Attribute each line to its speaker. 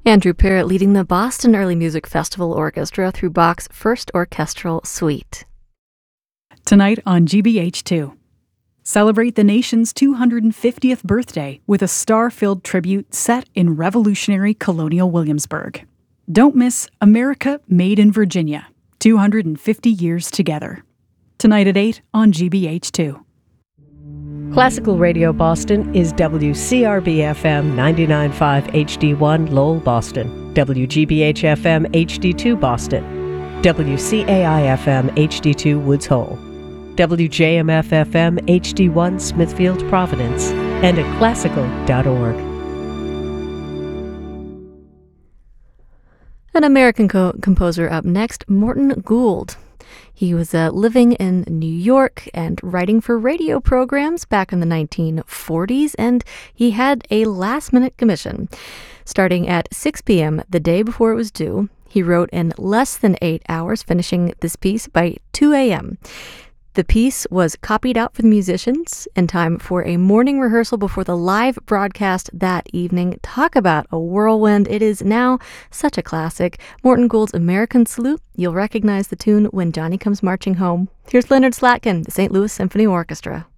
Speaker 1: Andrew Parrott leading the Boston Early Music Festival Orchestra through Bach's First Orchestral Suite.
Speaker 2: Tonight on GBH2. Celebrate the nation's 250th birthday with a star-filled tribute set in revolutionary colonial Williamsburg. Don't miss America Made in Virginia, 250 years together. Tonight at 8 on GBH2.
Speaker 3: Classical Radio Boston is WCRB-FM 99.5 HD1 Lowell, Boston, WGBH-FM HD2 Boston, WCAI-FM HD2 Woods Hole, WJMF-FM HD1 Smithfield, Providence, and at classical.org.
Speaker 1: An American composer up next, Morton Gould. He was living in New York and writing for radio programs back in the 1940s, and he had a last-minute commission. Starting at 6 p.m. the day before it was due, he wrote in less than 8 hours, finishing this piece by 2 a.m. The piece was copied out for the musicians in time for a morning rehearsal before the live broadcast that evening. Talk about a whirlwind. It is now such a classic. Morton Gould's American Salute. You'll recognize the tune when Johnny comes marching home. Here's Leonard Slatkin, the St. Louis Symphony Orchestra.